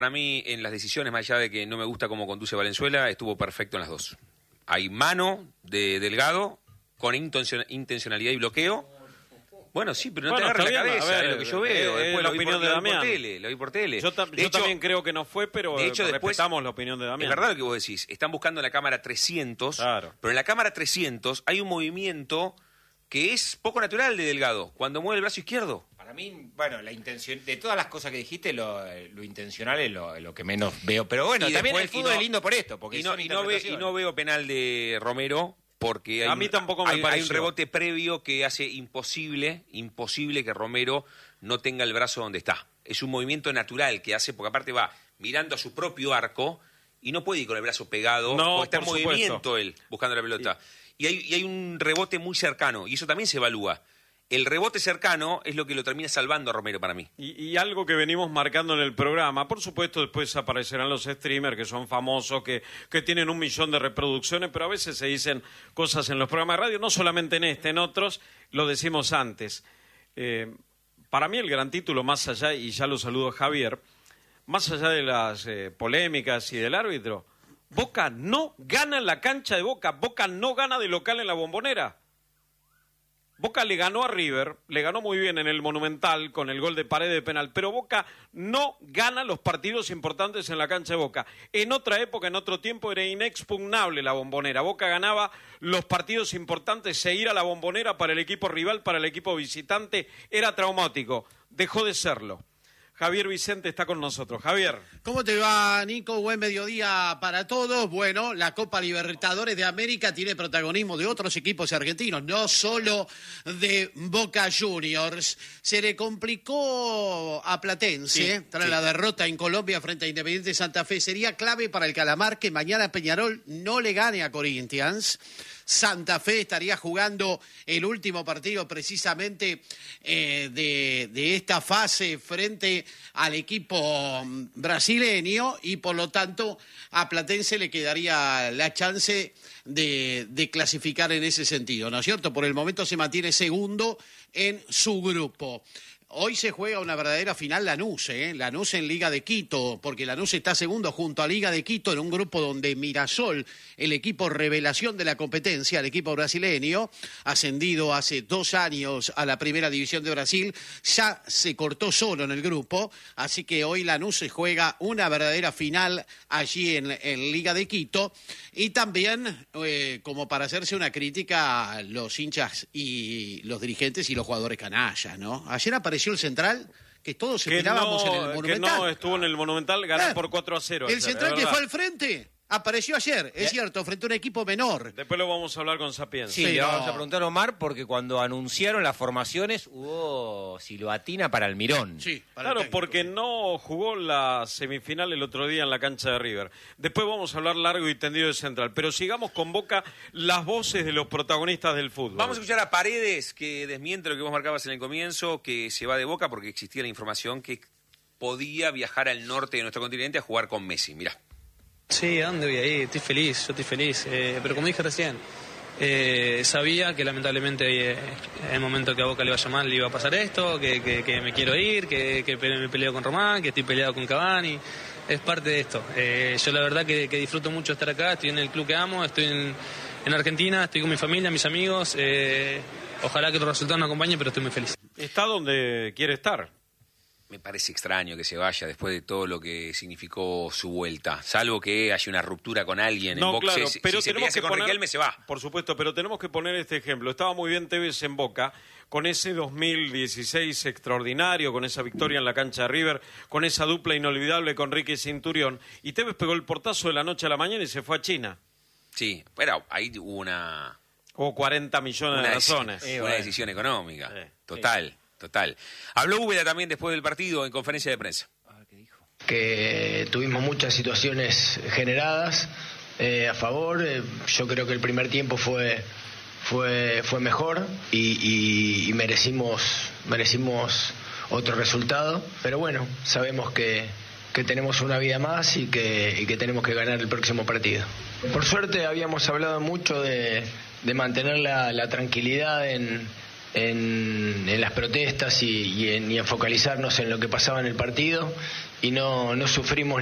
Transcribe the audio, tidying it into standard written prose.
Para mí, en las decisiones, más allá de que no me gusta cómo conduce Valenzuela, estuvo perfecto en las dos. Hay mano de Delgado con intencionalidad y bloqueo. Bueno, sí, pero no te agarres la cabeza, es lo que yo veo. Después la opinión de Damián. Lo vi por tele. Yo también creo que no fue, pero de hecho, respetamos la opinión de Damián. Es verdad lo que vos decís. Están buscando en la cámara 300, claro. Pero en la cámara 300 hay un movimiento que es poco natural de Delgado, cuando mueve el brazo izquierdo. Para mí, bueno, la intención de todas las cosas que dijiste, lo intencional es lo que menos veo. Pero bueno, y también después, el fútbol es lindo por esto. Porque no veo penal de Romero, porque a mí tampoco me hay un rebote previo que hace imposible que Romero no tenga el brazo donde está. Es un movimiento natural que hace, porque aparte va mirando a su propio arco y no puede ir con el brazo pegado, porque está en movimiento él, buscando la pelota. Y hay un rebote muy cercano, y eso también se evalúa. El rebote cercano es lo que lo termina salvando a Romero para mí. Y algo que venimos marcando en el programa, por supuesto después aparecerán los streamers que son famosos, que tienen 1 millón de reproducciones, pero a veces se dicen cosas en los programas de radio, no solamente en otros, lo decimos antes. Para mí el gran título, más allá, y ya lo saludo a Javier, más allá de las polémicas y del árbitro, Boca no gana en la cancha de Boca, Boca no gana de local en la Bombonera. Boca le ganó a River, le ganó muy bien en el Monumental con el gol de Paredes de penal, pero Boca no gana los partidos importantes en la cancha de Boca. En otra época, en otro tiempo, era inexpugnable la Bombonera. Boca ganaba los partidos importantes, seguir a la Bombonera para el equipo rival, para el equipo visitante, era traumático. Dejó de serlo. Javier Vicente está con nosotros. Javier. ¿Cómo te va, Nico? Buen mediodía para todos. Bueno, la Copa Libertadores de América tiene protagonismo de otros equipos argentinos, no solo de Boca Juniors. Se le complicó a Platense tras la derrota en Colombia frente a Independiente Santa Fe. Sería clave para el Calamar que mañana Peñarol no le gane a Corinthians. Santa Fe estaría jugando el último partido precisamente de esta fase frente al equipo brasileño y por lo tanto a Platense le quedaría la chance de clasificar en ese sentido, ¿no es cierto? Por el momento se mantiene segundo en su grupo. Hoy se juega una verdadera final Lanús, Lanús en Liga de Quito, porque Lanús está segundo junto a Liga de Quito en un grupo donde Mirasol, el equipo revelación de la competencia, el equipo brasileño, ascendido hace 2 años a la Primera División de Brasil, ya se cortó solo en el grupo, así que hoy Lanús se juega una verdadera final allí en Liga de Quito, y también como para hacerse una crítica a los hinchas y los dirigentes y los jugadores canallas, ¿no? Ayer apareció el Central, que todos esperábamos en el Monumental. Que no estuvo en el Monumental, ganó por 4-0. El Central que fue al frente apareció ayer, es cierto, frente a un equipo menor. Después lo vamos a hablar con Sapienza. Sí, le vamos a preguntar a Omar, porque cuando anunciaron las formaciones hubo silbatina para Almirón. Sí, claro, porque no jugó la semifinal el otro día en la cancha de River. Después vamos a hablar largo y tendido de Central, pero sigamos con Boca, las voces de los protagonistas del fútbol. Vamos a escuchar a Paredes, que desmiente lo que vos marcabas en el comienzo, que se va de Boca porque existía la información que podía viajar al norte de nuestro continente a jugar con Messi. Mirá. Sí, ¿a dónde voy a ir? Estoy feliz, yo estoy feliz. Pero como dije recién, sabía que lamentablemente en el momento que a Boca le vaya mal le iba a pasar esto, que me quiero ir, que me peleo con Román, que estoy peleado con Cavani. Es parte de esto. Yo la verdad que disfruto mucho estar acá, estoy en el club que amo, estoy en Argentina, estoy con mi familia, mis amigos. Ojalá que los resultados nos acompañen, pero estoy muy feliz. Está donde quiere estar. Me parece extraño que se vaya después de todo lo que significó su vuelta, salvo que haya una ruptura con alguien en Boca. Claro, pero si se pelease con Riquelme se va. Por supuesto, pero tenemos que poner este ejemplo. Estaba muy bien Tevez en Boca, con ese 2016 extraordinario, con esa victoria en la cancha de River, con esa dupla inolvidable con Ricky Centurión, y Tevez pegó el portazo de la noche a la mañana y se fue a China. Sí, pero ahí hubo una... Hubo 40 millones de razones. Una decisión económica, total. Habló Úbeda también después del partido en conferencia de prensa. Que tuvimos muchas situaciones generadas a favor. Yo creo que el primer tiempo fue mejor y merecimos otro resultado. Pero bueno, sabemos que tenemos una vida más y que tenemos que ganar el próximo partido. Por suerte habíamos hablado mucho de mantener la tranquilidad en en las protestas y en focalizarnos en lo que pasaba en el partido y no sufrimos